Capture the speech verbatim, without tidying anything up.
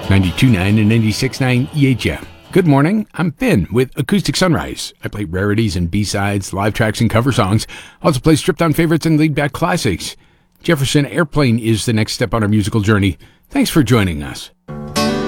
ninety-two point nine and ninety-six point nine E H F. Good morning, I'm Finn with Acoustic Sunrise. I play rarities and B-sides, live tracks and cover songs. Also play stripped-down favorites and lead-back classics. Jefferson Airplane is the next step on our musical journey. Thanks for joining us.